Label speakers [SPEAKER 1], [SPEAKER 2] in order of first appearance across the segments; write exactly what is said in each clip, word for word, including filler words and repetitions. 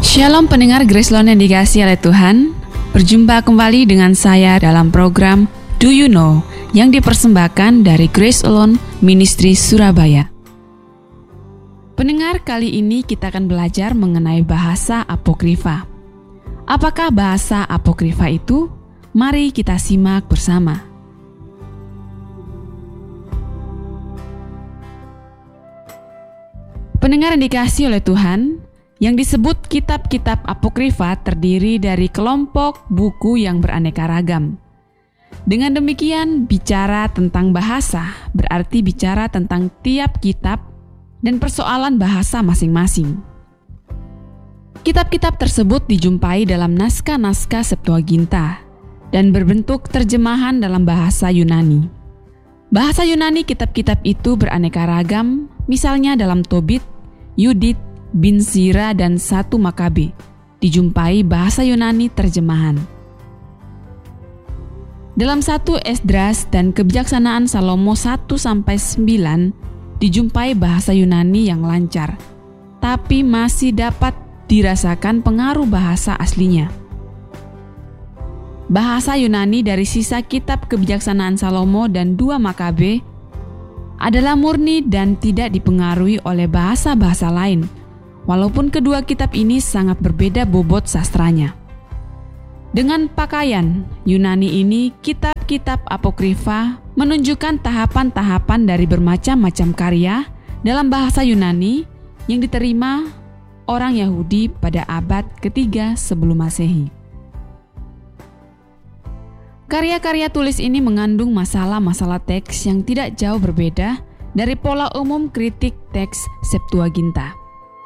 [SPEAKER 1] Shalom pendengar Gracelone yang dikasihi oleh Tuhan. Berjumpa kembali dengan saya dalam program Do You Know yang dipersembahkan dari Grace Alone Ministry Surabaya. Pendengar, kali ini kita akan belajar mengenai bahasa apokrifa. Apakah bahasa apokrifa itu? Mari kita simak bersama. Pendengar yang dikasihi oleh Tuhan, yang disebut kitab-kitab apokrifa terdiri dari kelompok buku yang beraneka ragam. Dengan demikian, bicara tentang bahasa berarti bicara tentang tiap kitab dan persoalan bahasa masing-masing. Kitab-kitab tersebut dijumpai dalam naskah-naskah Septuaginta dan berbentuk terjemahan dalam bahasa Yunani. Bahasa Yunani kitab-kitab itu beraneka ragam, misalnya dalam Tobit, Yudit, Bin Sira, dan satu Makabe dijumpai bahasa Yunani terjemahan. Dalam satu Esdras dan Kebijaksanaan Salomo satu sampai sembilan dijumpai bahasa Yunani yang lancar, tapi masih dapat dirasakan pengaruh bahasa aslinya. Bahasa Yunani dari sisa kitab Kebijaksanaan Salomo dan dua Makabe adalah murni dan tidak dipengaruhi oleh bahasa-bahasa lain. Walaupun kedua kitab ini sangat berbeda bobot sastranya. Dengan pakaian Yunani ini, kitab-kitab apokrifa menunjukkan tahapan-tahapan dari bermacam-macam karya dalam bahasa Yunani yang diterima orang Yahudi pada abad ketiga sebelum Masehi. Karya-karya tulis ini mengandung masalah-masalah teks yang tidak jauh berbeda dari pola umum kritik teks Septuaginta.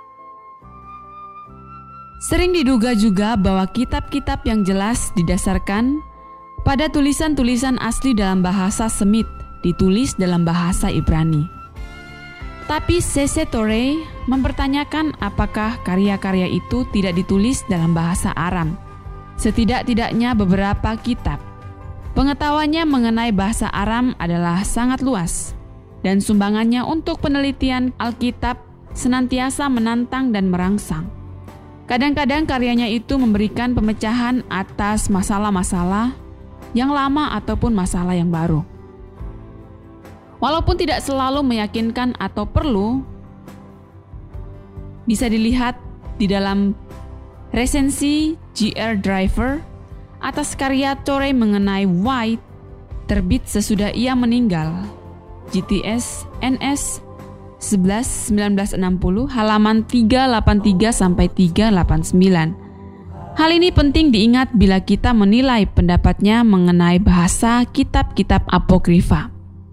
[SPEAKER 1] Sering diduga juga bahwa kitab-kitab yang jelas didasarkan pada tulisan-tulisan asli dalam bahasa Semit ditulis dalam bahasa Ibrani. Tapi C C Torrey mempertanyakan apakah karya-karya itu tidak ditulis dalam bahasa Aram. Setidak-tidaknya beberapa kitab. Pengetahuannya mengenai bahasa Aram adalah sangat luas, dan sumbangannya untuk penelitian Alkitab senantiasa menantang dan merangsang. Kadang-kadang karyanya itu memberikan pemecahan atas masalah-masalah yang lama ataupun masalah yang baru. Walaupun tidak selalu meyakinkan atau perlu, bisa dilihat di dalam resensi G R Driver atas karya Torrey mengenai White terbit sesudah ia meninggal, G T S N S sebelas sembilan belas enam puluh halaman tiga delapan tiga sampai tiga delapan sembilan. Hal ini penting diingat bila kita menilai pendapatnya mengenai bahasa kitab-kitab apokrifa.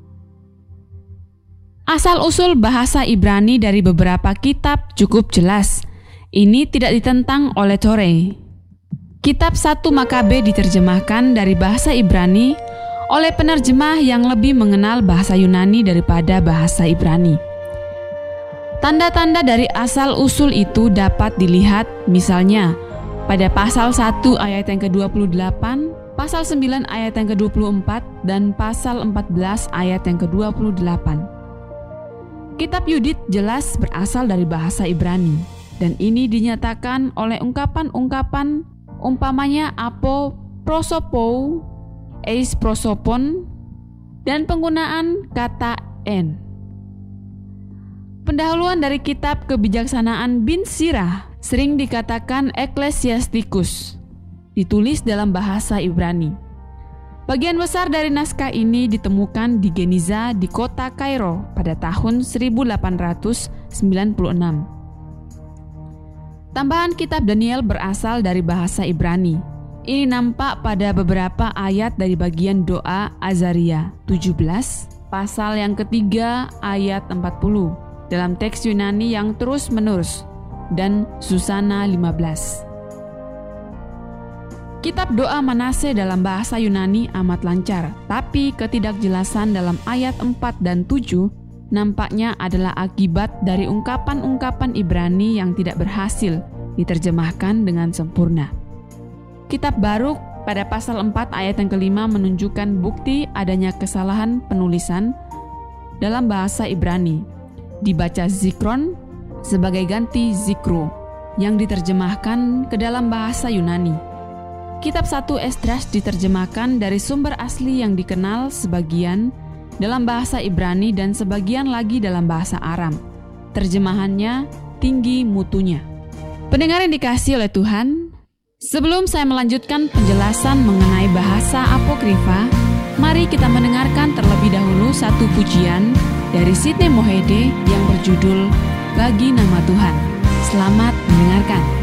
[SPEAKER 1] Asal-usul bahasa Ibrani dari beberapa kitab cukup jelas. Ini tidak ditentang oleh Torrey. Kitab satu Makabe diterjemahkan dari bahasa Ibrani oleh penerjemah yang lebih mengenal bahasa Yunani daripada bahasa Ibrani. Tanda-tanda dari asal-usul itu dapat dilihat misalnya pada pasal satu ayat yang ke dua puluh delapan, pasal sembilan ayat yang ke dua puluh empat, dan pasal empat belas ayat yang ke dua puluh delapan. Kitab Yudit jelas berasal dari bahasa Ibrani, dan ini dinyatakan oleh ungkapan-ungkapan umpamanya apo, prosopou, eis prosopon, dan penggunaan kata en. Pendahuluan dari kitab Kebijaksanaan Bin Sira sering dikatakan Ecclesiasticus, ditulis dalam bahasa Ibrani. Bagian besar dari naskah ini ditemukan di Geniza di kota Kairo pada tahun seribu delapan ratus sembilan puluh enam. Tambahan kitab Daniel berasal dari bahasa Ibrani. Ini nampak pada beberapa ayat dari bagian doa Azaria tujuh belas, pasal yang ketiga ayat empat puluh. Dalam teks Yunani yang terus-menerus, dan Susana lima belas. Kitab doa Manase dalam bahasa Yunani amat lancar, tapi ketidakjelasan dalam ayat empat dan tujuh nampaknya adalah akibat dari ungkapan-ungkapan Ibrani yang tidak berhasil diterjemahkan dengan sempurna. Kitab Baruk pada pasal empat ayat yang kelima menunjukkan bukti adanya kesalahan penulisan dalam bahasa Ibrani. Dibaca Zikron sebagai ganti Zikru. yang diterjemahkan ke dalam bahasa Yunani. Kitab satu Esdras diterjemahkan dari sumber asli yang dikenal sebagian dalam bahasa Ibrani dan sebagian lagi dalam bahasa Aram. Terjemahannya tinggi mutunya. Pendengar yang dikasihi oleh Tuhan, sebelum saya melanjutkan penjelasan mengenai bahasa Apokrifa, mari kita mendengarkan terlebih dahulu satu pujian dari Sidney Mohede yang berjudul Bagi Nama Tuhan. Selamat mendengarkan.